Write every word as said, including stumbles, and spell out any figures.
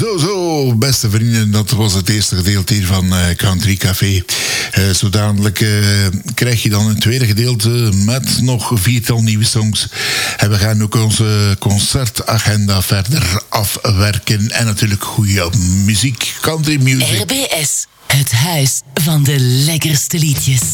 Zo, zo, beste vrienden, dat was het eerste gedeelte hier van uh, Country Café. Uh, zo dadelijk uh, krijg je dan een tweede gedeelte met nog viertal nieuwe songs. En we gaan ook onze concertagenda verder afwerken. En natuurlijk goede muziek, country music. R B S, het huis van de lekkerste liedjes.